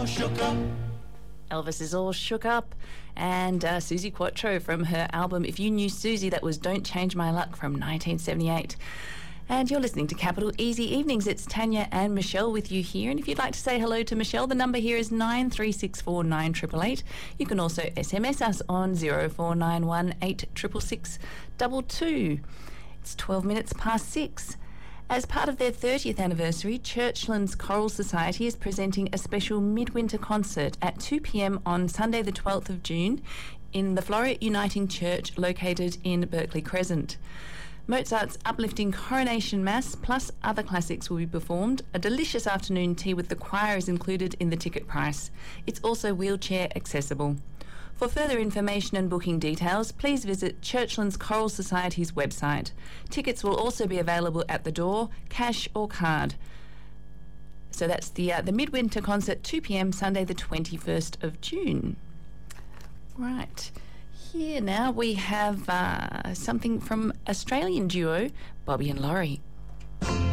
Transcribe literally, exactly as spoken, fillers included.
all shook up. Elvis is all shook up, and uh, Suzi Quatro from her album If You Knew Suzi, that was Don't Change My Luck from nineteen seventy-eight. And you're listening to Capital Easy Evenings. It's Tanya and Michelle with you here. And if you'd like to say hello to Michelle, the number here is nine three six four nine eight eight eight. You can also S M S us on zero four nine one eight six six six two two. It's twelve minutes past six. As part of their thirtieth anniversary, Churchlands Choral Society is presenting a special midwinter concert at two p m on Sunday the twelfth of June in the Floreat Uniting Church located in Berkeley Crescent. Mozart's uplifting Coronation Mass plus other classics will be performed. A delicious afternoon tea with the choir is included in the ticket price. It's also wheelchair accessible. For further information and booking details, please visit Churchlands Choral Society's website. Tickets will also be available at the door, cash or card. So that's the uh, the Midwinter Concert, two p m Sunday the twenty-first of June. Right. Here now we have uh, something from Australian duo Bobby and Laurie.